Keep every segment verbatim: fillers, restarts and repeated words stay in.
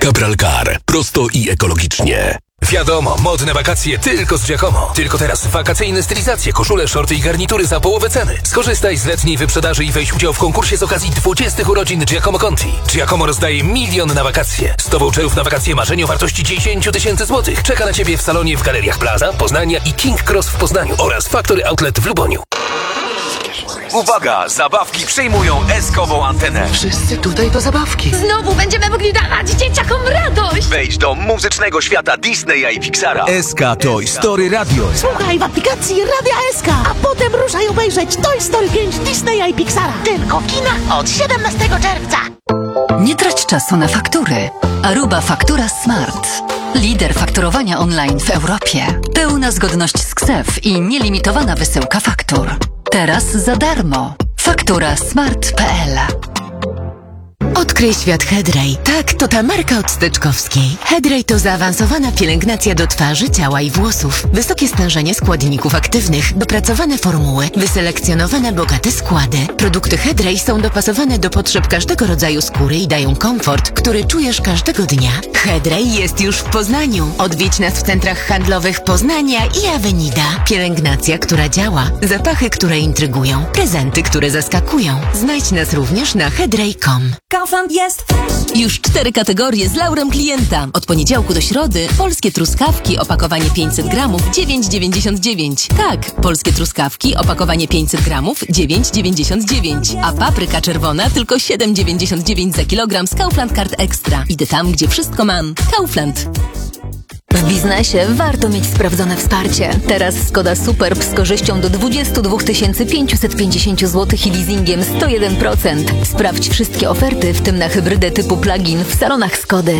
Cabral Car. Prosto i ekologicznie. Wiadomo, modne wakacje tylko z Giacomo. Tylko teraz wakacyjne stylizacje, koszule, shorty i garnitury za połowę ceny. Skorzystaj z letniej wyprzedaży i weź udział w konkursie z okazji dwudziestych urodzin Giacomo Conti. Giacomo rozdaje milion na wakacje. sto voucherów na wakacje marzeń o wartości dziesięć tysięcy złotych. Czeka na Ciebie w salonie w Galeriach Plaza, Poznania i King Cross w Poznaniu oraz Factory Outlet w Luboniu. Uwaga! Zabawki przejmują S-kową antenę. Wszyscy tutaj do zabawki. Znowu będziemy mogli dawać dzieciakom radość. Wejdź do muzycznego świata Disneya i Pixara. S K Toy Story Radio. Słuchaj w aplikacji Radia S K, a potem ruszaj obejrzeć Toy Story pięć Disneya i Pixara. Tylko w kinach od siedemnastego czerwca. Nie trać czasu na faktury. Aruba Faktura Smart. Lider fakturowania online w Europie. Pełna zgodność z K S E F i nielimitowana wysyłka faktur. Teraz za darmo. Faktura smart kropka p l. Odkryj świat Hedrej. Tak, to ta marka od Steczkowskiej. Hedrej to zaawansowana pielęgnacja do twarzy, ciała i włosów. Wysokie stężenie składników aktywnych, dopracowane formuły, wyselekcjonowane bogate składy. Produkty Hedrej są dopasowane do potrzeb każdego rodzaju skóry i dają komfort, który czujesz każdego dnia. Hedrej jest już w Poznaniu. Odwiedź nas w centrach handlowych Poznania i Avenida. Pielęgnacja, która działa. Zapachy, które intrygują. Prezenty, które zaskakują. Znajdź nas również na hedrej kropka com. Kaufland jest fresh. Już cztery kategorie z laurem klienta. Od poniedziałku do środy polskie truskawki, opakowanie pięćset gramów, dziewięć dziewięćdziesiąt dziewięć. Tak, polskie truskawki, opakowanie pięćset gramów, dziewięć dziewięćdziesiąt dziewięć. A papryka czerwona tylko siedem dziewięćdziesiąt dziewięć za kilogram z Kaufland Card Extra. Idę tam, gdzie wszystko mam. Kaufland. W biznesie warto mieć sprawdzone wsparcie. Teraz Skoda Superb z korzyścią do dwadzieścia dwa tysiące pięćset pięćdziesiąt złotych i leasingiem sto jeden procent. Sprawdź wszystkie oferty, w tym na hybrydę typu plug-in w salonach Skody.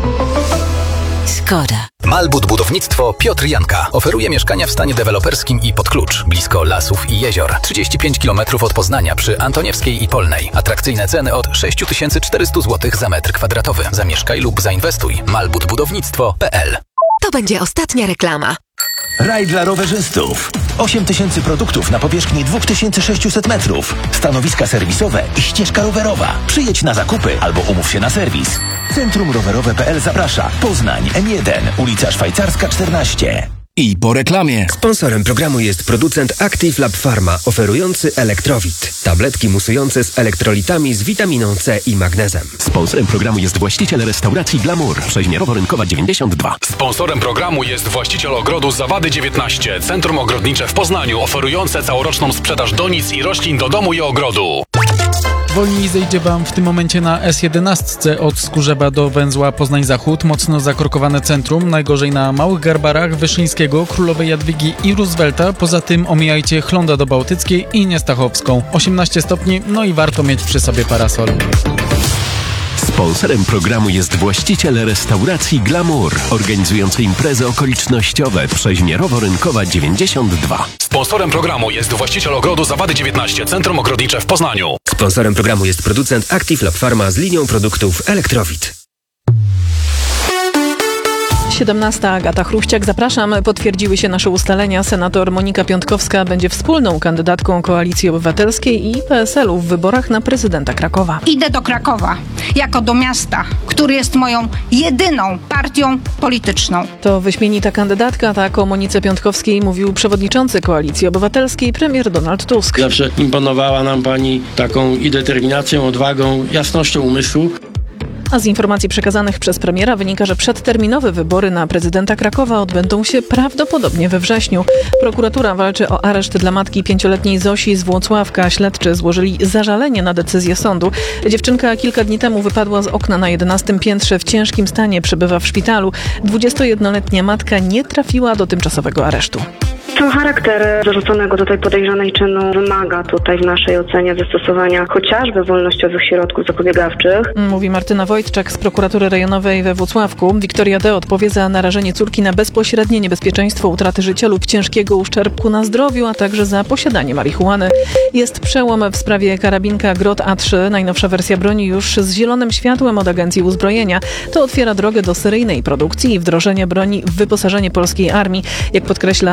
Skoda. Malbud Budownictwo Piotr Janka oferuje mieszkania w stanie deweloperskim i pod klucz, blisko lasów i jezior. trzydzieści pięć kilometrów od Poznania przy Antoniewskiej i Polnej. Atrakcyjne ceny od sześć tysięcy czterysta złotych za metr kwadratowy. Zamieszkaj lub zainwestuj. malbud budownictwo kropka p l. To będzie ostatnia reklama. Raj dla rowerzystów. osiem tysięcy produktów na powierzchni dwa tysiące sześćset metrów. Stanowiska serwisowe i ścieżka rowerowa. Przyjedź na zakupy albo umów się na serwis. Centrum Rowerowe kropka p l zaprasza. Poznań, M jeden, ulica Szwajcarska czternaście. I po reklamie. Sponsorem programu jest producent Active Lab Pharma, oferujący Elektrowit. Tabletki musujące z elektrolitami z witaminą C i magnezem. Sponsorem programu jest właściciel restauracji Glamour, Przeźmierowo-Rynkowa dziewięćdziesiąt dwa. Sponsorem programu jest właściciel ogrodu Zawady dziewiętnaście, Centrum Ogrodnicze w Poznaniu, oferujące całoroczną sprzedaż donic i roślin do domu i ogrodu. Wolniej zejdzie Wam w tym momencie na S jedenaście od Skórzewa do węzła Poznań Zachód. Mocno zakorkowane centrum, najgorzej na Małych Garbarach, Wyszyńskiego, Królowej Jadwigi i Roosevelta. Poza tym omijajcie Chląda do Bałtyckiej i Niestachowską. osiemnaście stopni, no i warto mieć przy sobie parasol. Sponsorem programu jest właściciel restauracji Glamour, organizujący imprezy okolicznościowe, Przeźmierowo-Rynkowa dziewięćdziesiąt dwa. Sponsorem programu jest właściciel ogrodu Zawady dziewiętnaście, Centrum Ogrodnicze w Poznaniu. Sponsorem programu jest producent Active Lab Pharma z linią produktów Elektrowit. siedemnasta Agata Chruściak. Zapraszam. Potwierdziły się nasze ustalenia. Senator Monika Piątkowska będzie wspólną kandydatką Koalicji Obywatelskiej i P S L-u w wyborach na prezydenta Krakowa. Idę do Krakowa, jako do miasta, który jest moją jedyną partią polityczną. To wyśmienita kandydatka, tak o Monice Piątkowskiej mówił przewodniczący Koalicji Obywatelskiej premier Donald Tusk. Zawsze imponowała nam pani taką i determinacją, odwagą, jasnością umysłu. A z informacji przekazanych przez premiera wynika, że przedterminowe wybory na prezydenta Krakowa odbędą się prawdopodobnie we wrześniu. Prokuratura walczy o areszt dla matki pięcioletniej Zosi z Włocławka. Śledczy złożyli zażalenie na decyzję sądu. Dziewczynka kilka dni temu wypadła z okna na jedenastym piętrze. W ciężkim stanie przebywa w szpitalu. dwudziestojednoletnia matka nie trafiła do tymczasowego aresztu. To charakter zarzuconego tutaj podejrzanej czynu wymaga tutaj w naszej ocenie zastosowania chociażby wolnościowych środków zapobiegawczych. Mówi Martyna Wojtczak z prokuratury rejonowej we Włocławku. Wiktoria D. odpowie za narażenie córki na bezpośrednie niebezpieczeństwo utraty życia lub ciężkiego uszczerbku na zdrowiu, a także za posiadanie marihuany. Jest przełom w sprawie karabinka Grot A trzy. Najnowsza wersja broni już z zielonym światłem od Agencji Uzbrojenia. To otwiera drogę do seryjnej produkcji i wdrożenia broni w wyposażenie polskiej armii. Jak podkreśla fabryka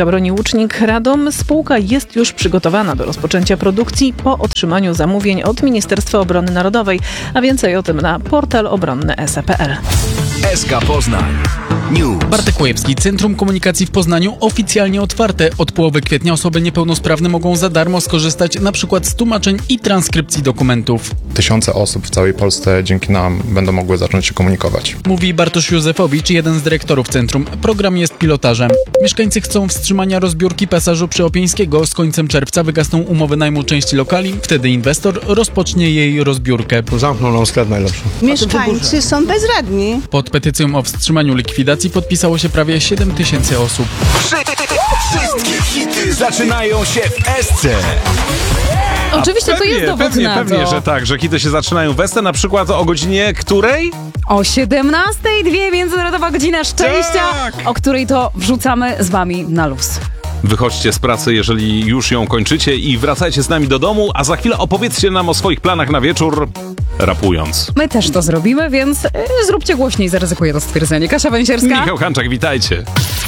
broni Łucznik Radom spółka jest już przygotowana do rozpoczęcia produkcji po otrzymaniu zamówień od Ministerstwa Obrony Narodowej, a więcej o tym na portal obronny kropka es e kropka pe el. S K Poznań News. Bartek Łajewski. Centrum Komunikacji w Poznaniu oficjalnie otwarte. Od połowy kwietnia osoby niepełnosprawne mogą za darmo skorzystać na przykład z tłumaczeń i transkrypcji dokumentów. Tysiące osób w całej Polsce dzięki nam będą mogły zacząć się komunikować. Mówi Bartosz Józefowicz, jeden z dyrektorów centrum. Program jest pilotażem. Mieszkańcy chcą wstrzymania rozbiórki pasażu Przyopieńskiego. Z końcem czerwca wygasną umowy najmu części lokali. Wtedy inwestor rozpocznie jej rozbiórkę. Zamkną nam sklep najlepszy. Mieszkańcy są bezradni. Pod petycją o wstrzymaniu likwidacji podpisało się prawie siedem tysięcy osób. Wszystkie hity zaczynają się w S C. Oczywiście pewnie, to jest dowód pewnie, na pewnie, to. że tak, że hity się zaczynają w S C, na przykład o godzinie której? O siedemnastej dwie Międzynarodowa Godzina Szczęścia, Tak. o której to wrzucamy z wami na luz. Wychodźcie z pracy, jeżeli już ją kończycie i wracajcie z nami do domu, a za chwilę opowiedzcie nam o swoich planach na wieczór, rapując. My też to zrobimy, więc y, zróbcie głośniej, zaryzykuję to stwierdzenie. Kasia Węsierska. Michał Hanczak, witajcie.